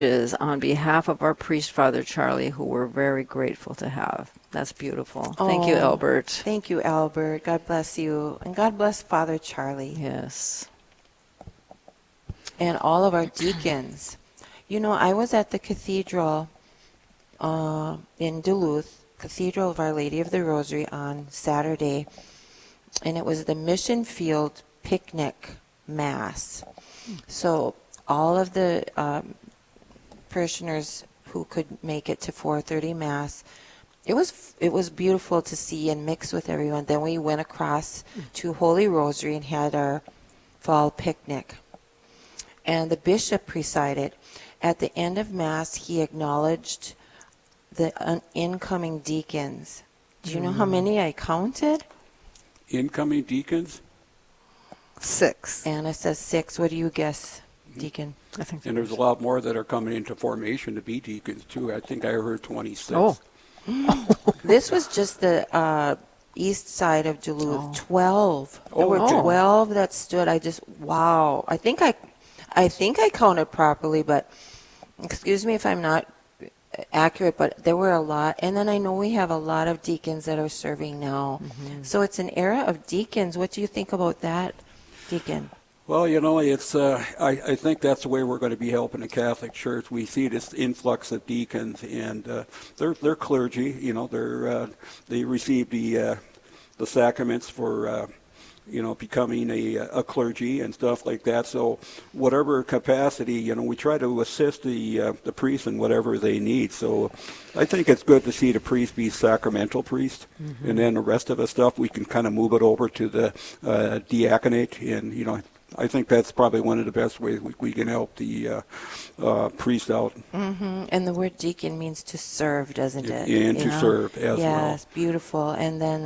is on behalf of our priest, Father Charlie, who we're very grateful to have. That's beautiful. Thank you, Albert. Thank you, Albert. God bless you. And God bless Father Charlie. Yes. And all of our deacons. You know, I was at the cathedral in Duluth, Cathedral of Our Lady of the Rosary, on Saturday, and it was the Mission Field Picnic Mass. So all of the parishioners who could make it to 4:30 Mass, it was beautiful to see and mix with everyone. Then we went across to Holy Rosary and had our fall picnic. And the bishop presided. At the end of Mass, he acknowledged the incoming deacons. Do you know how many I counted? Incoming deacons? 6. Anna says 6. What do you guess, Deacon? I think. And there's a lot more that are coming into formation to be deacons, too. I think I heard 26. Oh. This was just the east side of Duluth. 12. There were 12 that stood. Wow. I think I counted properly, but excuse me if I'm not accurate, but there were a lot. And then I know we have a lot of deacons that are serving now. Mm-hmm. So it's an era of deacons. What do you think about that, Deacon? Well, you know, it's I think that's the way we're going to be helping the Catholic Church. We see this influx of deacons, and they're clergy. You know, they receive the sacraments for becoming a clergy and stuff like that. So whatever capacity, you know, we try to assist the priests in whatever they need. So I think it's good to see the priest be sacramental priest, and then the rest of the stuff we can kind of move it over to the diaconate, and you know. I think that's probably one of the best ways we can help the priest out. Mm-hmm. And the word deacon means to serve, doesn't it? And to serve as well. Yes, beautiful. And then,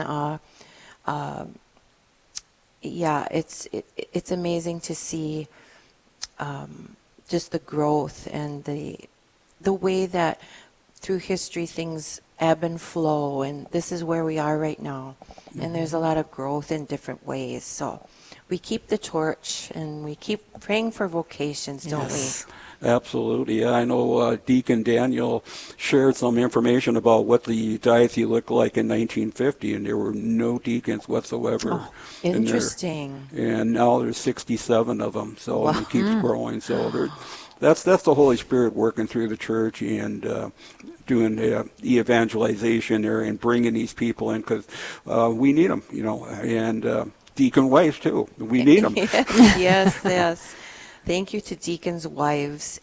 it's amazing to see just the growth and the way that through history things ebb and flow. And this is where we are right now. Mm-hmm. And there's a lot of growth in different ways. So we keep the torch and we keep praying for vocations, don't we? Absolutely. Yeah, I know Deacon Daniel shared some information about what the diocese looked like in 1950, and there were no deacons whatsoever. Oh, interesting. And now there's 67 of them, so it keeps growing. So that's the Holy Spirit working through the church and doing the evangelization there and bringing these people in, because we need them, you know, and deacon wives too. We need them. Yes. Thank you to deacons' wives.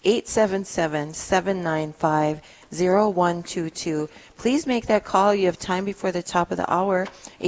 877-795-0122. Please make that call. You have time before the top of the hour.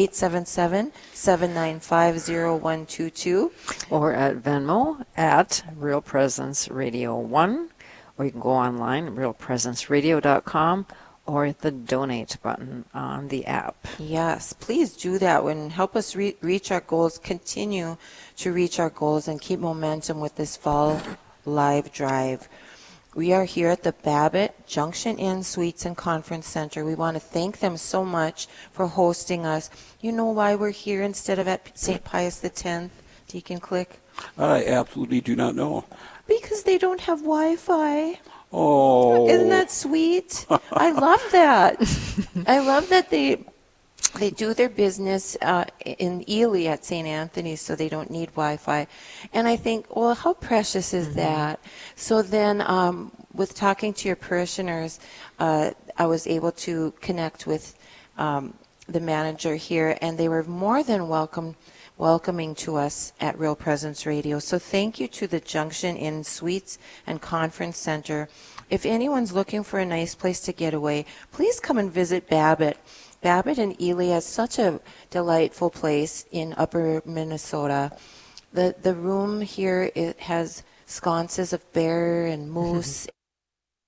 877-795-0122. Or at Venmo at Real Presence Radio 1. Or you can go online at realpresenceradio.com. or the donate button on the app. Yes, please do that and help us reach our goals, continue to reach our goals, and keep momentum with this fall live drive. We are here at the Babbitt Junction Inn Suites and Conference Center. We want to thank them so much for hosting us. You know why we're here instead of at St. Pius X, Deacon Click? I absolutely do not know. Because they don't have Wi-Fi. Oh. Isn't that sweet? I love that. I love that they do their business in Ely at St. Anthony's, so they don't need Wi-Fi. And I think, well, how precious is that? So then with talking to your parishioners, I was able to connect with the manager here, and they were more than welcoming to us at Real Presence Radio. So thank you to the Junction Inn Suites and Conference Center. If anyone's looking for a nice place to get away, please come and visit Babbitt. Babbitt and Ely is such a delightful place in Upper Minnesota. The room here, it has sconces of bear and moose